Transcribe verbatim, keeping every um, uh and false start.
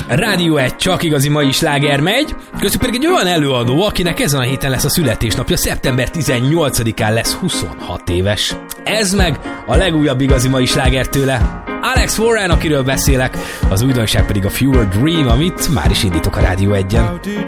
Rádió egy csak igazi mai sláger megy, köztük pedig egy olyan előadó, akinek ezen a héten lesz a születésnapja, szeptember tizennyolcadikán lesz huszonhat éves. Ez meg a legújabb igazi mai sláger tőle. Alex Warren, akiről beszélek, az újdonság pedig a Fever Dream, amit már is indítok a Rádió egyen.